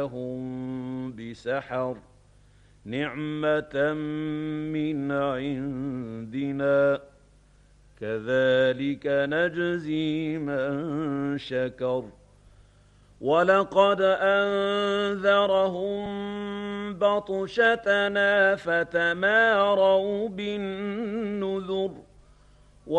هم بسحر نعمة من عندنا كذلك نجزي من شكر ولقد أنذرهم بطشتنا فتماروا بالنذر